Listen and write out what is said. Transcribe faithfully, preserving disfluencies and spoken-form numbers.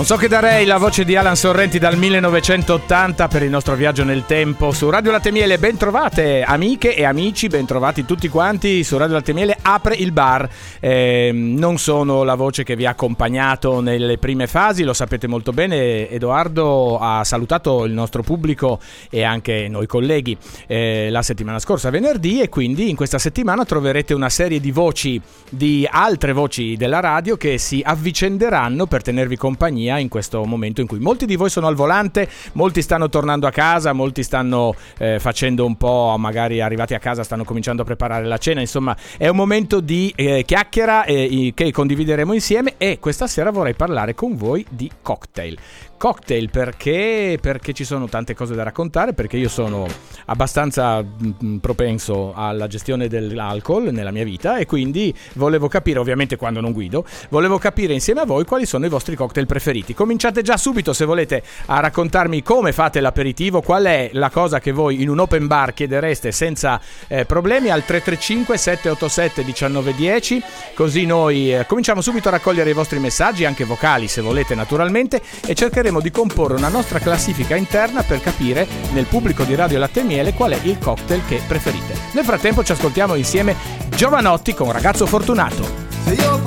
Non so che darei, la voce di Alan Sorrenti dal millenovecentottanta per il nostro viaggio nel tempo su Radio Latte Miele. Ben trovate amiche e amici, ben trovati tutti quanti su Radio Latte Miele. Apre il bar. Eh, non sono la voce che vi ha accompagnato nelle prime fasi, lo sapete molto bene. Edoardo ha salutato il nostro pubblico e anche noi colleghi eh, la settimana scorsa, venerdì, e quindi in questa settimana troverete una serie di voci, di altre voci della radio che si avvicenderanno per tenervi compagnia in questo momento in cui molti di voi sono al volante, molti stanno tornando a casa, molti stanno eh, facendo un po', magari arrivati a casa stanno cominciando a preparare la cena. Insomma, è un momento di eh, chiacchiera eh, che condivideremo insieme, e questa sera vorrei parlare con voi di cocktail. Cocktail perché? Perché ci sono tante cose da raccontare, perché io sono abbastanza mh, propenso alla gestione dell'alcol nella mia vita, e quindi volevo capire, ovviamente quando non guido, volevo capire insieme a voi quali sono i vostri cocktail preferiti. Cominciate già subito, se volete, a raccontarmi come fate l'aperitivo, qual è la cosa che voi in un open bar chiedereste senza eh, problemi al tre tre cinque sette otto sette uno nove uno zero, così noi eh, cominciamo subito a raccogliere i vostri messaggi, anche vocali se volete naturalmente, e cercheremo di comporre una nostra classifica interna per capire nel pubblico di Radio Latte Miele qual è il cocktail che preferite. Nel frattempo ci ascoltiamo insieme Giovanotti con Ragazzo Fortunato.